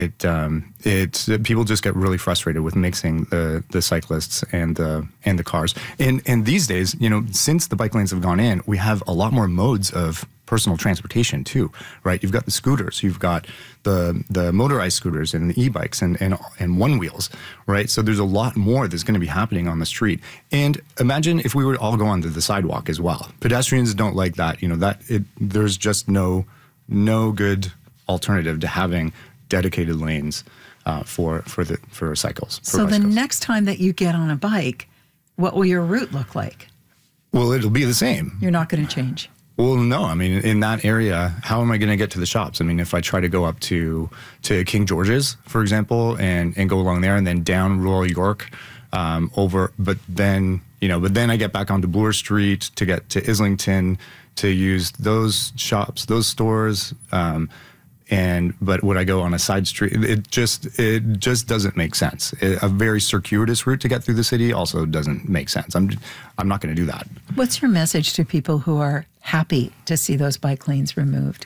It's people just get really frustrated with mixing the cyclists and the cars. And these days, since the bike lanes have gone in, we have a lot more modes of personal transportation too, right? You've got the scooters, you've got the motorized scooters and the e-bikes and one wheels, right? So there's a lot more that's going to be happening on the street. And imagine if we would all go onto the sidewalk as well. Pedestrians don't like that. There's just no good alternative to having dedicated lanes for cycles. So the next time that you get on a bike, what will your route look like? Well, it'll be the same. You're not going to change. Well, no. I mean, in that area, how am I going to get to the shops? I mean, if I try to go up to King George's, for example, and go along there and then down Royal York but then I get back onto Bloor Street to get to Islington to use those shops, those stores. But would I go on a side street? It just doesn't make sense. A very circuitous route to get through the city also doesn't make sense. I'm not going to do that. What's your message to people who are happy to see those bike lanes removed?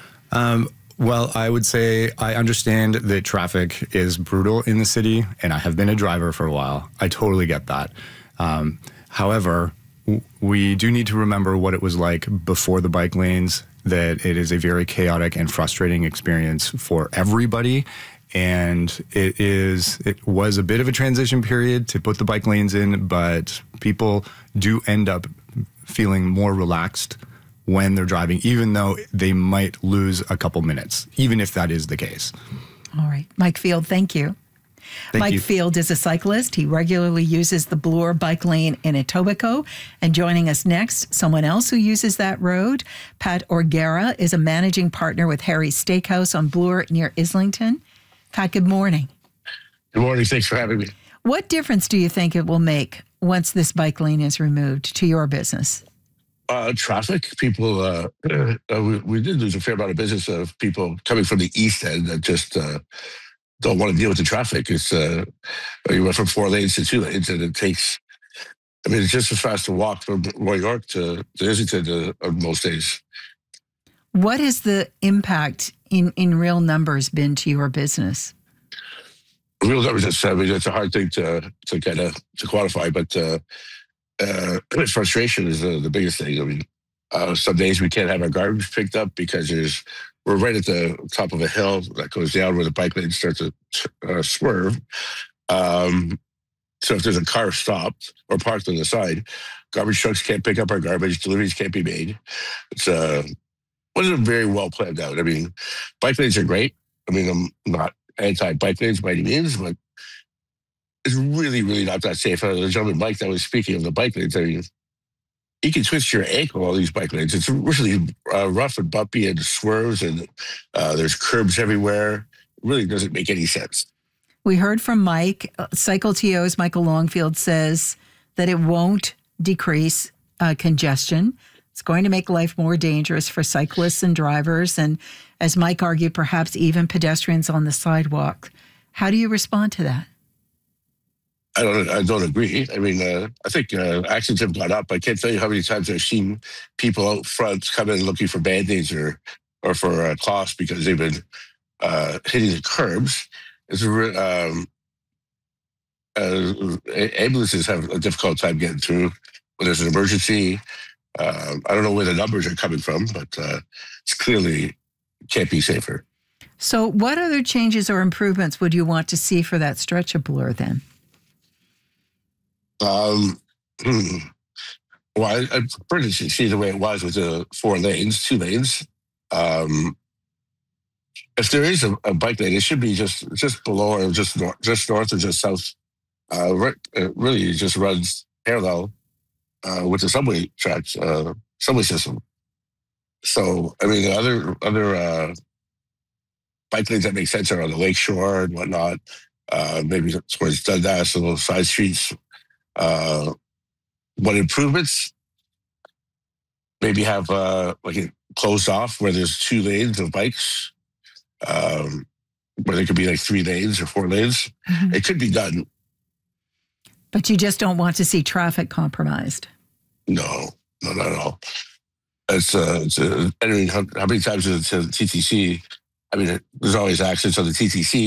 Well, I would say I understand that traffic is brutal in the city, and I have been a driver for a while. I totally get that. However, we do need to remember what it was like before the bike lanes, that it is a very chaotic and frustrating experience for everybody. And it was a bit of a transition period to put the bike lanes in, but people do end up feeling more relaxed when they're driving, even though they might lose a couple minutes, even if that is the case. All right. Mike Field, thank you. Mike Field is a cyclist. He regularly uses the Bloor bike lane in Etobicoke. And joining us next, someone else who uses that road, Pat Orgera, is a managing partner with Harry's Steakhouse on Bloor near Islington. Pat, good morning. Good morning. Thanks for having me. What difference do you think it will make once this bike lane is removed to your business? Traffic. People, we did lose a fair amount of business of people coming from the east end that just don't want to deal with the traffic. It's you went from 4 lanes to 2 lanes, and it's just as fast to walk from Royal York to Islington on most days. What has the impact in real numbers been to your business? Real numbers, it's a hard thing to quantify, but frustration is the biggest thing. I mean, some days we can't have our garbage picked up because we're right at the top of a hill that goes down where the bike lanes start to swerve. So if there's a car stopped or parked on the side, garbage trucks can't pick up our garbage, deliveries can't be made. It wasn't very well planned out. I mean, bike lanes are great. I mean, I'm not anti-bike lanes by any means, but it's really, really not that safe. The gentleman, Mike, that was speaking of the bike lanes, I mean, you can twist your ankle on these bike lanes. It's really rough and bumpy and swerves, and there's curbs everywhere. It really doesn't make any sense. We heard from Mike. CycleTO's Michael Longfield says that it won't decrease congestion. It's going to make life more dangerous for cyclists and drivers, and as Mike argued, perhaps even pedestrians on the sidewalk. How do you respond to that? I don't agree. I mean, I think accidents have gone up. I can't tell you how many times I've seen people out front come in looking for Band-Aids or for cloths because they've been hitting the curbs. Ambulances have a difficult time getting through when there's an emergency. I don't know where the numbers are coming from, but it's clearly can't be safer. So what other changes or improvements would you want to see for that stretch of Bloor then? Well, I prefer to see the way it was with the 4 lanes, 2 lanes. If there is a bike lane, it should be just below or just north or just south. It really just runs parallel with the subway tracks, subway system. So, I mean, the other bike lanes that make sense are on the lakeshore and whatnot. Maybe towards Dundas, the little side streets. What improvements? Maybe have like it closed off where there's 2 lanes of bikes, where there could be like 3 lanes or 4 lanes. Mm-hmm. It could be done. But you just don't want to see traffic compromised. No, not at all. I mean, how many times is it to TTC? I mean, there's always accidents on the TTC,